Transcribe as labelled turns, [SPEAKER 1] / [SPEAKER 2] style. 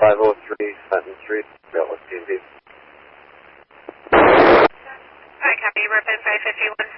[SPEAKER 1] 503 Fenton Street, Dallas, TNB.
[SPEAKER 2] Alright, copy. Repin 551.